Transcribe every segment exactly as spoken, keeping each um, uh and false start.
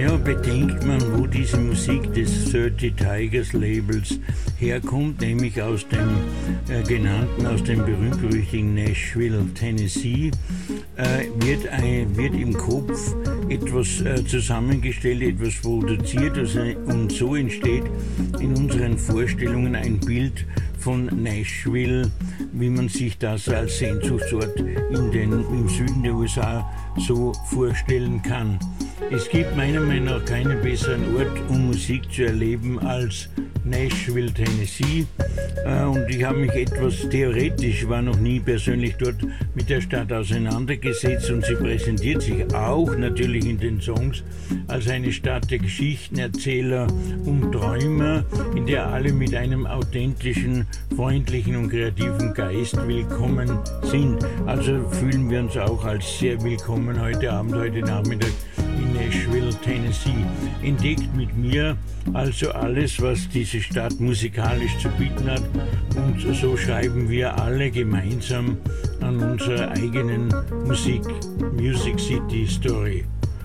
Naja, bedenkt man, wo diese Musik des dreißig Tigers Labels herkommt, nämlich aus dem äh, genannten, aus dem berühmt-berüchtigten Nashville, Tennessee, äh, wird, ein, wird im Kopf etwas äh, zusammengestellt, etwas produziert, also, und so entsteht in unseren Vorstellungen ein Bild von Nashville, wie man sich das als Sehnsuchtsort in den, im Süden der U S A so vorstellen kann. Es gibt meiner Meinung nach keinen besseren Ort, um Musik zu erleben, als Nashville, Tennessee. Und ich habe mich etwas theoretisch, war noch nie persönlich dort, mit der Stadt auseinandergesetzt, und sie präsentiert sich auch natürlich in den Songs als eine Stadt der Geschichtenerzähler und Träumer, in der alle mit einem authentischen, freundlichen und kreativen Geist willkommen sind. Also fühlen wir uns auch als sehr willkommen heute Abend, heute Nachmittag in Nashville, Tennessee. Entdeckt mit mir also alles, was diese Stadt musikalisch zu bieten hat, und so schreiben wir alle gemeinsam an unserer eigenen Musik, Music City Story.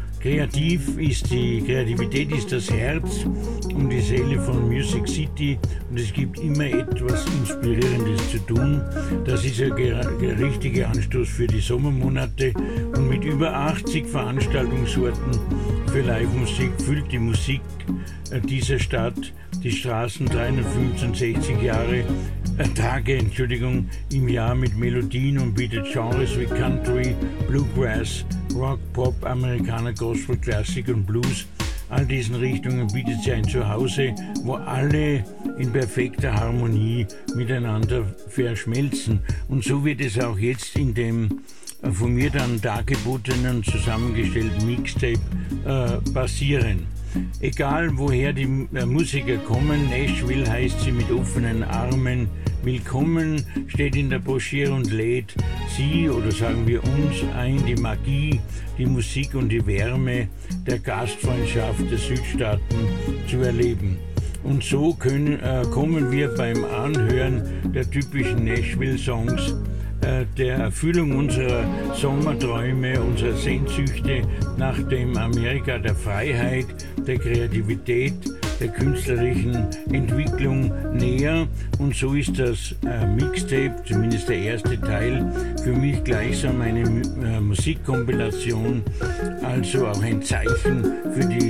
Kreativ ist die Kreativität ist das Herz und die Seele von Music City, und es gibt immer etwas Inspirierendes zu tun. Das ist ja der richtige Anstoß für die Sommermonate, und mit über achtzig Veranstaltungsorten für Live-Musik füllt die Musik dieser Stadt die Straßen dreihundertfünfundsechzig Jahre, äh, Tage Entschuldigung, im Jahr mit Melodien und bietet Genres wie Country, Bluegrass, Rock, Pop, Amerikaner, Gospel, Klassik und Blues. All diesen Richtungen bietet sie ein Zuhause, wo alle in perfekter Harmonie miteinander verschmelzen. Und so wird es auch jetzt in dem von mir dann dargebotenen, zusammengestellten Mixtape äh, passieren. Egal woher die äh, Musiker kommen, Nashville heißt sie mit offenen Armen willkommen, steht in der Broschüre und lädt sie, oder sagen wir uns, ein, die Magie, die Musik und die Wärme der Gastfreundschaft der Südstaaten zu erleben. Und so können, äh, kommen wir beim Anhören der typischen Nashville-Songs der Erfüllung unserer Sommerträume, unserer Sehnsüchte nach dem Amerika der Freiheit, der Kreativität, der künstlerischen Entwicklung näher. Und so ist das äh, Mixtape, zumindest der erste Teil, für mich gleichsam eine äh, Musikkompilation, also auch ein Zeichen für die